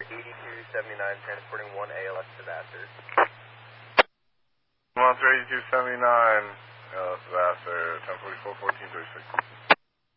8279, transporting 1 ALS to Vassar. Monster 8279, ALS to Vassar, 1044, 1436.